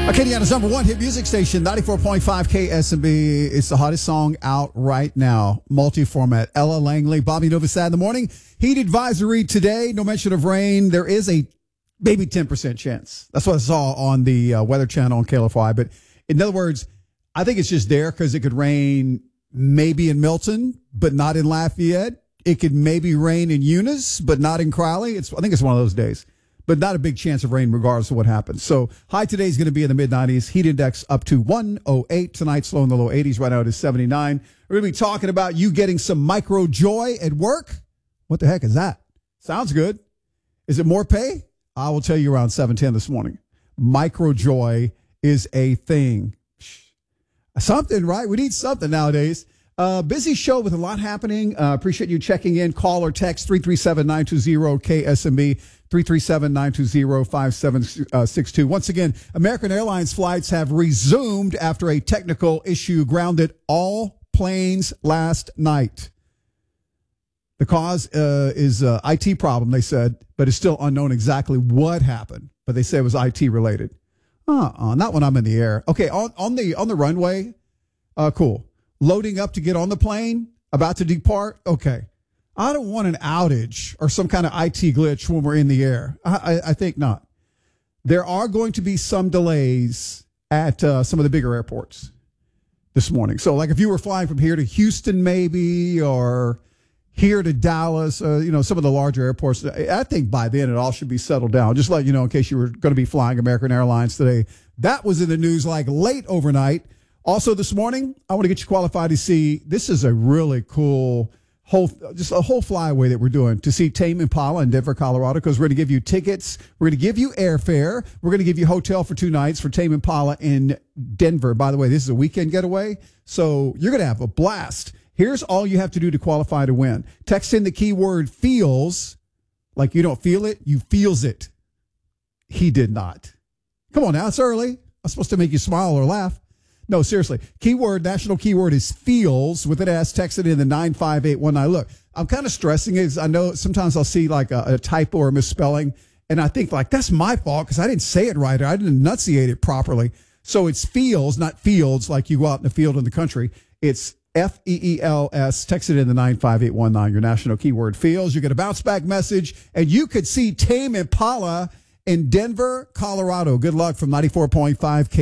Acadiana's number one hit music station, 94.5 KSMB. It's the hottest song out right now. Multi-format. Ella Langley, Bobby Novosad in the morning. Heat advisory today. No mention of rain. There is a maybe 10% chance. That's what I saw on the Weather Channel on KLFY. But in other words, I think it's just there because it could rain maybe in Milton, but not in Lafayette. It could maybe rain in Eunice, but not in Crowley. I think it's one of those days. But not a big chance of rain regardless of what happens. So high today is going to be in the mid-90s. Heat index up to 108. Tonight, slow in the low 80s. Right now it is 79. We're going to be talking about you getting some micro joy at work. What the heck is that? Sounds good. Is it more pay? I will tell you around 7:10 this morning. Micro joy is a thing. Something, right? We need something nowadays. Busy show with a lot happening. Appreciate you checking in. Call or text 337-920-KSMB, 337-920-5762. Once again, American Airlines flights have resumed after a technical issue grounded all planes last night. The cause is an IT problem, they said, but it's still unknown exactly what happened. But they say it was IT related. Not when I'm in the air. Okay, on the runway, cool. Loading up to get on the plane, about to depart. Okay. I don't want an outage or some kind of IT glitch when we're in the air. I think not. There are going to be some delays at some of the bigger airports this morning. So like if you were flying from here to Houston maybe, or here to Dallas, some of the larger airports, I think by then it all should be settled down. Just let you know in case you were going to be flying American Airlines today. That was in the news like late overnight. Also this morning, I want to get you qualified to see, this is a really cool whole flyaway that we're doing to see Tame Impala in Denver, Colorado, because we're going to give you tickets. We're going to give you airfare. We're going to give you hotel for 2 nights for Tame Impala in Denver. By the way, this is a weekend getaway, so you're going to have a blast. Here's all you have to do to qualify to win. Text in the keyword feels, like you don't feel it, you feels it. He did not. Come on now, it's early. I'm supposed to make you smile or laugh. No, seriously. National keyword is feels with an S. Text it in the 95819. Look, I'm kind of stressing it. I know sometimes I'll see like a typo or a misspelling, and I think like that's my fault because I didn't say it right. I didn't enunciate it properly. So it's feels, not fields, like you go out in the field in the country. It's FEELS. Text it in the 95819. Your national keyword feels. You get a bounce back message, and you could see Tame Impala in Denver, Colorado. Good luck from 94.5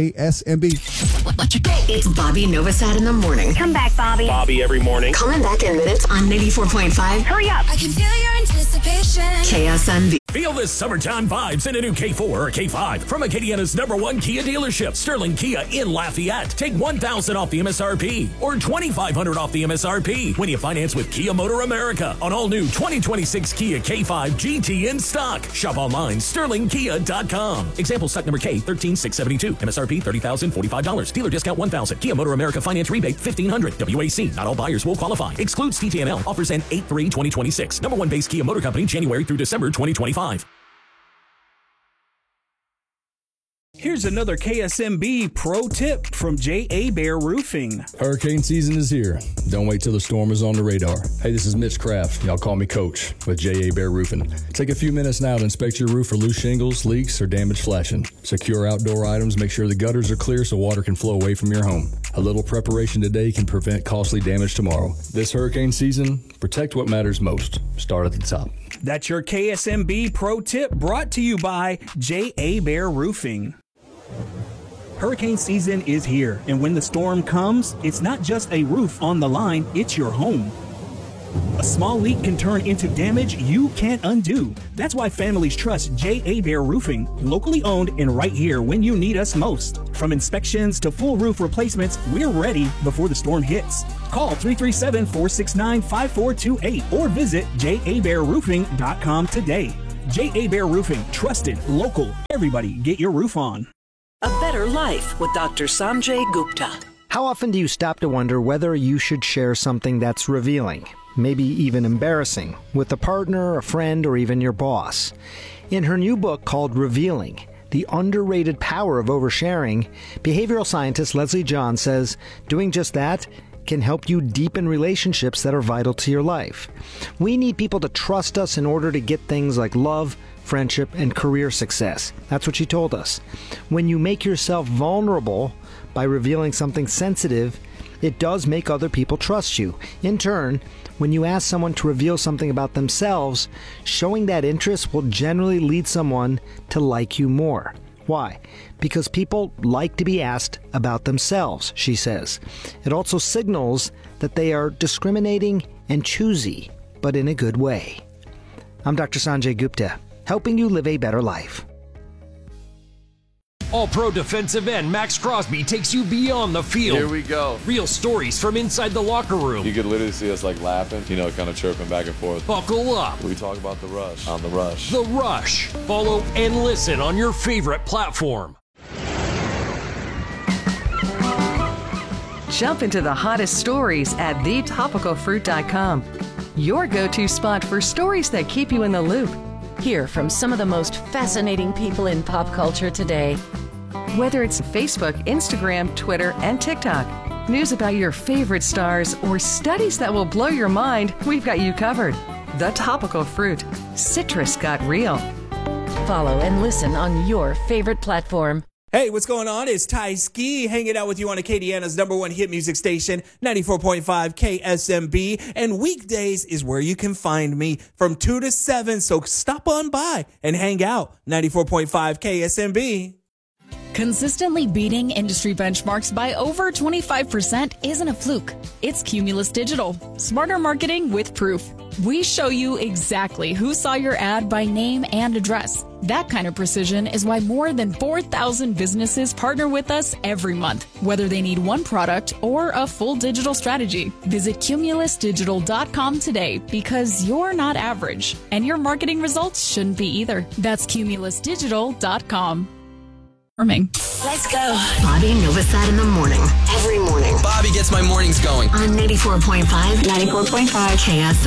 KSMB. It's Bobby Novosad in the morning. Come back, Bobby. Bobby every morning. Coming back in minutes on 94.5. Hurry up. I can feel your anticipation. KSMB. Feel the summertime vibes in a new K4 or K5 from Acadiana's number one Kia dealership, Sterling Kia in Lafayette. Take $1,000 off the MSRP or $2,500 off the MSRP when you finance with Kia Motor America on all new 2026 Kia K5 GT in stock. Shop online, sterlingkia.com. Example stock number K13672. MSRP $30,045. Dealer discount $1,000. Kia Motor America finance rebate $1,500. WAC. Not all buyers will qualify. Excludes TTNL. Offers end 8/3/2026. Number one base Kia Motor Company, January through December 2025. Here's another KSMB pro tip from J.A. Bear Roofing. Hurricane season is here. Don't wait till the storm is on the radar. Hey, this is Mitch Kraft. Y'all call me Coach with J.A. Bear Roofing. Take a few minutes now to inspect your roof for loose shingles, leaks, or damaged flashing. Secure outdoor items. Make sure the gutters are clear so water can flow away from your home. A little preparation today can prevent costly damage tomorrow. This hurricane season, protect what matters most. Start at the top. That's your KSMB pro tip brought to you by J.A. Bear Roofing. Hurricane season is here, and when the storm comes, it's not just a roof on the line, it's your home. A small leak can turn into damage you can't undo. That's why families trust J.A. Bear Roofing, locally owned and right here when you need us most. From inspections to full roof replacements, we're ready before the storm hits. Call 337-469-5428 or visit jabearroofing.com today. J.A. Bear Roofing, trusted, local. Everybody get your roof on. A Better Life with Dr. Sanjay Gupta. How often do you stop to wonder whether you should share something that's revealing, maybe even embarrassing, with a partner, a friend, or even your boss? In her new book called Revealing, The Underrated Power of Oversharing, behavioral scientist Leslie John says doing just that can help you deepen relationships that are vital to your life. We need people to trust us in order to get things like love, friendship, and career success. That's what she told us. When you make yourself vulnerable by revealing something sensitive, it does make other people trust you. In turn, when you ask someone to reveal something about themselves, showing that interest will generally lead someone to like you more. Why? Because people like to be asked about themselves, she says. It also signals that they are discriminating and choosy, but in a good way. I'm Dr. Sanjay Gupta, helping you live a better life. All-Pro defensive end Max Crosby takes you beyond the field. Here we go. Real stories from inside the locker room. You could literally see us like laughing, kind of chirping back and forth. Buckle up. We talk about The Rush on The Rush. The Rush. Follow and listen on your favorite platform. Jump into the hottest stories at thetopicalfruit.com. Your go-to spot for stories that keep you in the loop. Hear from some of the most fascinating people in pop culture today. Whether it's Facebook, Instagram, Twitter, and TikTok, news about your favorite stars, or studies that will blow your mind, we've got you covered. The Topical Fruit. Citrus got real. Follow and listen on your favorite platform. Hey, what's going on? It's Ty Ski hanging out with you on Acadiana's #1 hit music station, 94.5 KSMB. And weekdays is where you can find me from 2 to 7. So stop on by and hang out. 94.5 KSMB. Consistently beating industry benchmarks by over 25% isn't a fluke. It's Cumulus Digital. Smarter marketing with proof. We show you exactly who saw your ad by name and address. That kind of precision is why more than 4,000 businesses partner with us every month, whether they need one product or a full digital strategy. Visit cumulusdigital.com today because you're not average, and your marketing results shouldn't be either. That's cumulusdigital.com. Let's go. Bobby Novosad in the morning. Every morning. Bobby gets my mornings going. On 94.5 KSM.